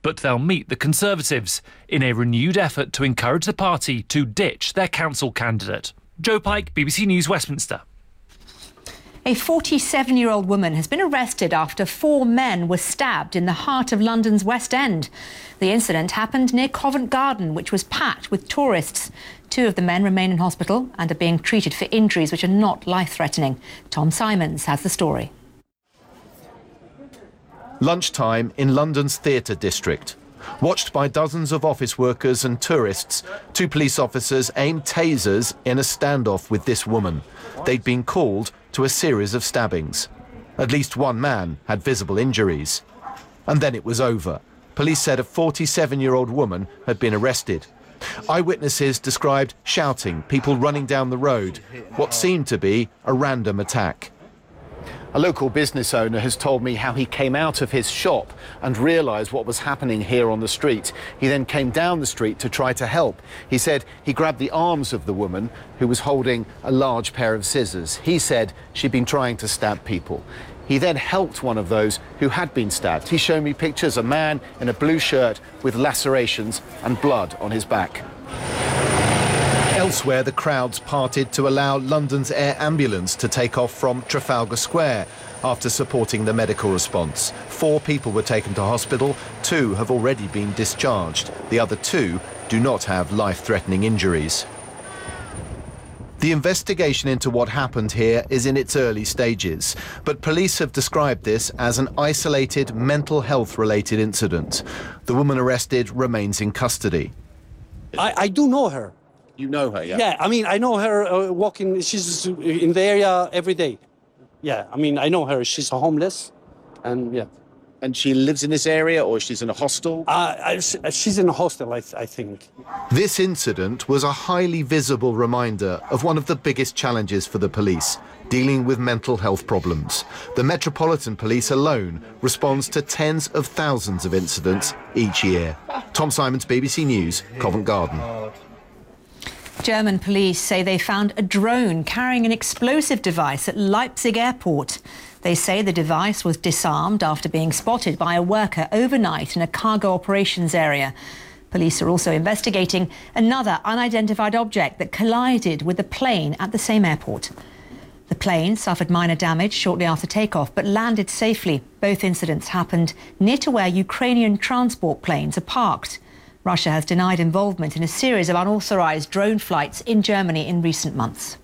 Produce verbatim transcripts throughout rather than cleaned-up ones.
but they'll meet the Conservatives in a renewed effort to encourage the party to ditch their council candidate. Joe Pike, B B C News, Westminster. A forty-seven-year-old woman has been arrested after four men were stabbed in the heart of London's West End. The incident happened near Covent Garden, which was packed with tourists. Two of the men remain in hospital and are being treated for injuries which are not life-threatening. Tom Simons has the story. Lunchtime in London's Theatre District. Watched by dozens of office workers and tourists, two police officers aimed tasers in a standoff with this woman. They'd been called to a series of stabbings. At least one man had visible injuries. And then it was over. Police said a forty-seven-year-old woman had been arrested. Eyewitnesses described shouting, people running down the road, what seemed to be a random attack. A local business owner has told me how he came out of his shop and realised what was happening here on the street. He then came down the street to try to help. He said he grabbed the arms of the woman who was holding a large pair of scissors. He said she'd been trying to stab people. He then helped one of those who had been stabbed. He showed me pictures, a man in a blue shirt with lacerations and blood on his back. Elsewhere, the crowds parted to allow London's air ambulance to take off from Trafalgar Square after supporting the medical response. Four people were taken to hospital. Two have already been discharged. The other two do not have life-threatening injuries. The investigation into what happened here is in its early stages, but police have described this as an isolated mental health-related incident. The woman arrested remains in custody. I, I do know her. You know her, yeah? Yeah, I mean, I know her uh, walking, she's in the area every day. Yeah, I mean, I know her, she's homeless, and yeah. And she lives in this area, or she's in a hostel? Uh, I, she's in a hostel, I, th I think. This incident was a highly visible reminder of one of the biggest challenges for the police, dealing with mental health problems. The Metropolitan Police alone responds to tens of thousands of incidents each year. Tom Simons, B B C News, Covent Garden. German police say they found a drone carrying an explosive device at Leipzig airport. They say the device was disarmed after being spotted by a worker overnight in a cargo operations area. Police are also investigating another unidentified object that collided with a plane at the same airport. The plane suffered minor damage shortly after takeoff, but landed safely. Both incidents happened near to where Ukrainian transport planes are parked. Russia has denied involvement in a series of unauthorised drone flights in Germany in recent months.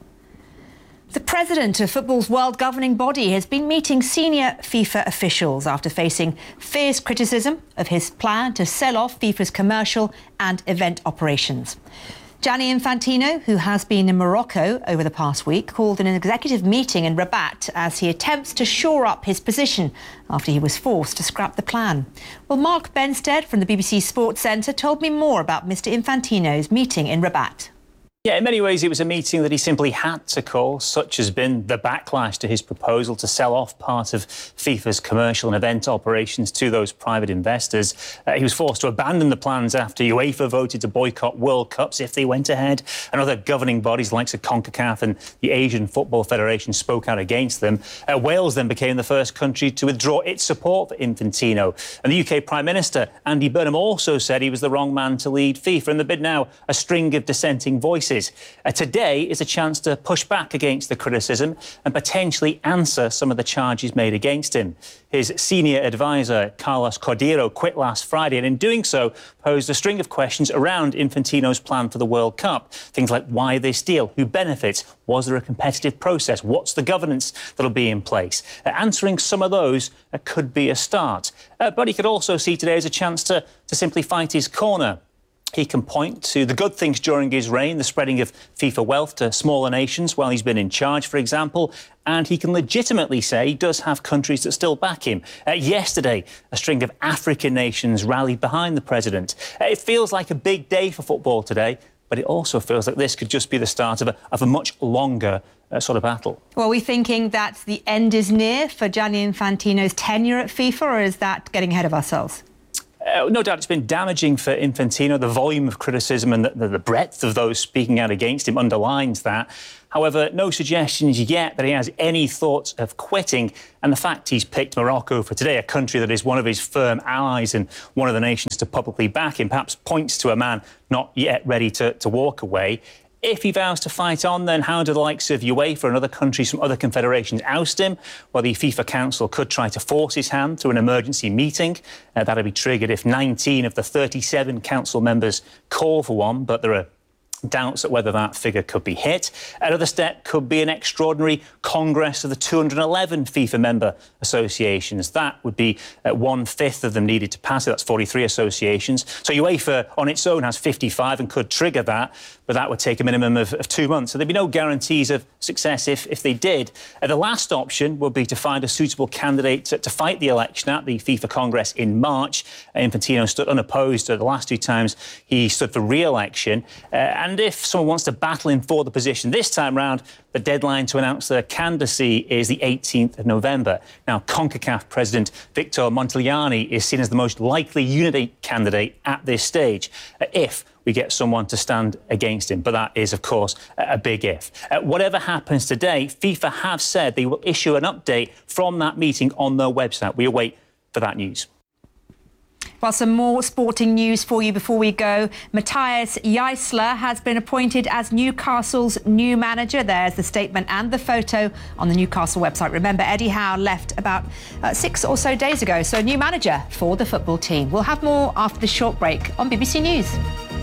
The president of football's world governing body has been meeting senior FIFA officials after facing fierce criticism of his plan to sell off FIFA's commercial and event operations. Gianni Infantino, who has been in Morocco over the past week, called an executive meeting in Rabat as he attempts to shore up his position after he was forced to scrap the plan. Well, Mark Benstead from the B B C Sports Centre told me more about Mr Infantino's meeting in Rabat. Yeah, in many ways it was a meeting that he simply had to call. Such has been the backlash to his proposal to sell off part of FIFA's commercial and event operations to those private investors. Uh, he was forced to abandon the plans after UEFA voted to boycott World Cups if they went ahead, and other governing bodies like CONCACAF and the Asian Football Federation spoke out against them. Uh, Wales then became the first country to withdraw its support for Infantino. And the U K Prime Minister, Andy Burnham, also said he was the wrong man to lead FIFA. In the bid now, a string of dissenting voices. Uh, today is a chance to push back against the criticism and potentially answer some of the charges made against him. His senior advisor, Carlos Cordeiro, quit last Friday, and in doing so posed a string of questions around Infantino's plan for the World Cup. Things like why this deal, who benefits, was there a competitive process, what's the governance that'll be in place? Uh, answering some of those uh, could be a start. Uh, but he could also see today as a chance to, to simply fight his corner. He can point to the good things during his reign, the spreading of FIFA wealth to smaller nations while he's been in charge, for example, and he can legitimately say he does have countries that still back him. Uh, yesterday, a string of African nations rallied behind the president. Uh, it feels like a big day for football today, but it also feels like this could just be the start of a, of a much longer uh, sort of battle. Well, are we thinking that the end is near for Gianni Infantino's tenure at FIFA, or is that getting ahead of ourselves? Uh, no doubt it's been damaging for Infantino. The volume of criticism and the, the breadth of those speaking out against him underlines that. However, no suggestions yet that he has any thoughts of quitting. And the fact he's picked Morocco for today, a country that is one of his firm allies and one of the nations to publicly back him, perhaps points to a man not yet ready to, to walk away. If he vows to fight on, then how do the likes of UEFA and other countries from other confederations oust him? Well, the FIFA Council could try to force his hand through an emergency meeting. Uh, that'll be triggered if nineteen of the thirty-seven council members call for one, but there are doubts at whether that figure could be hit. Another step could be an extraordinary Congress of the two hundred eleven FIFA member associations. That would be uh, one-fifth of them needed to pass it. That's forty-three associations. So UEFA on its own has fifty-five and could trigger that, but that would take a minimum of, of two months. So there'd be no guarantees of success if, if they did. Uh, the last option would be to find a suitable candidate to, to fight the election at the FIFA Congress in March. Uh, Infantino stood unopposed uh, the last two times he stood for re-election. Uh, and And if someone wants to battle him for the position this time round, the deadline to announce their candidacy is the eighteenth of November. Now, CONCACAF President Victor Montagliani is seen as the most likely unity candidate at this stage, uh, if we get someone to stand against him. But that is, of course, a big if. Uh, whatever happens today, FIFA have said they will issue an update from that meeting on their website. We await for that news. Well, some more sporting news for you before we go. Matthias Jaissler has been appointed as Newcastle's new manager. There's the statement and the photo on the Newcastle website. Remember, Eddie Howe left about uh, six or so days ago, so new manager for the football team. We'll have more after the short break on B B C News.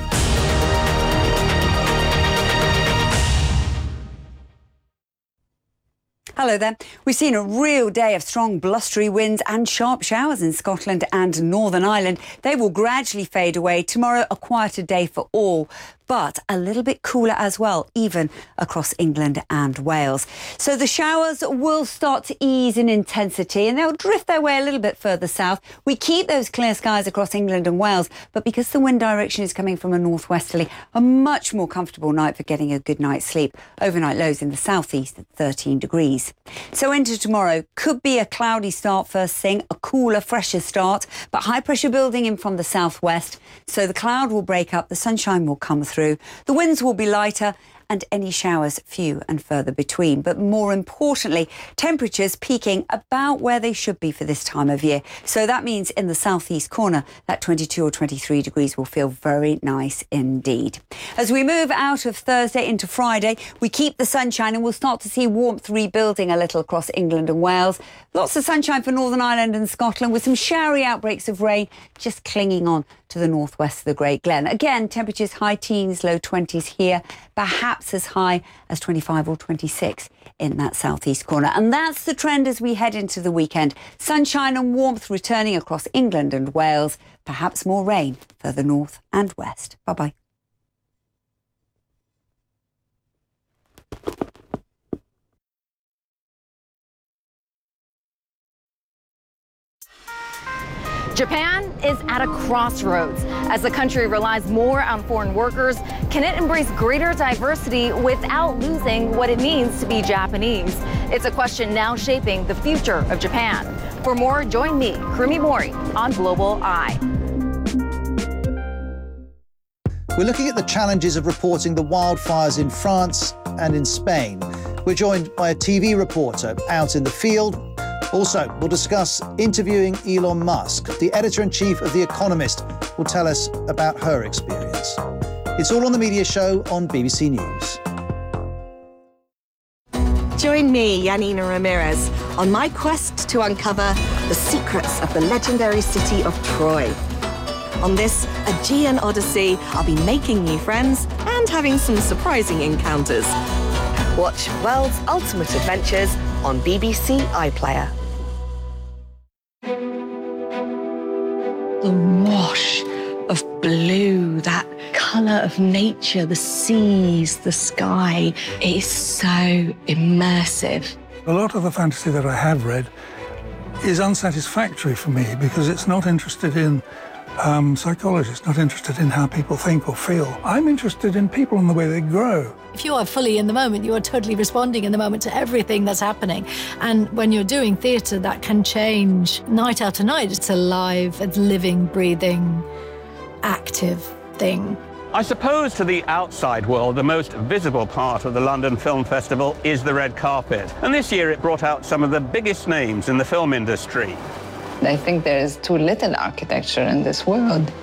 Hello there. We've seen a real day of strong blustery winds and sharp showers in Scotland and Northern Ireland. They will gradually fade away. Tomorrow, a quieter day for all, but a little bit cooler as well, even across England and Wales. So the showers will start to ease in intensity and they'll drift their way a little bit further south. We keep those clear skies across England and Wales, but because the wind direction is coming from a northwesterly, a much more comfortable night for getting a good night's sleep. Overnight lows in the southeast at thirteen degrees. So into tomorrow, could be a cloudy start first thing, a cooler, fresher start, but high pressure building in from the southwest. So the cloud will break up, the sunshine will come through. Through. The winds will be lighter and any showers few and further between. But more importantly, temperatures peaking about where they should be for this time of year. So that means in the southeast corner, that twenty-two or twenty-three degrees will feel very nice indeed. As we move out of Thursday into Friday, we keep the sunshine and we'll start to see warmth rebuilding a little across England and Wales. Lots of sunshine for Northern Ireland and Scotland with some showery outbreaks of rain just clinging on to the northwest of the Great Glen. Again, temperatures high teens, low twenties here, perhaps as high as twenty-five or twenty-six in that southeast corner. And that's the trend as we head into the weekend. Sunshine and warmth returning across England and Wales, perhaps more rain further north and west. Bye-bye. Japan is at a crossroads. As the country relies more on foreign workers, can it embrace greater diversity without losing what it means to be Japanese? It's a question now shaping the future of Japan. For more, join me, Kurumi Mori, on Global Eye. We're looking at the challenges of reporting the wildfires in France and in Spain. We're joined by a T V reporter out in the field. Also, we'll discuss interviewing Elon Musk. The editor-in-chief of The Economist will tell us about her experience. It's all on The Media Show on B B C News. Join me, Yanina Ramirez, on my quest to uncover the secrets of the legendary city of Troy. On this Aegean Odyssey, I'll be making new friends and having some surprising encounters. Watch World's Ultimate Adventures on B B C iPlayer. The wash of blue, that colour of nature, the seas, the sky, it is so immersive. A lot of the fantasy that I have read is unsatisfactory for me because it's not interested in um, psychologist, not interested in how people think or feel. I'm interested in people and the way they grow. If you are fully in the moment, you are totally responding in the moment to everything that's happening. And when you're doing theatre, that can change night after night. It's a live, it's living, breathing, active thing. I suppose to the outside world, the most visible part of the London Film Festival is the red carpet. And this year it brought out some of the biggest names in the film industry. I think there is too little architecture in this world.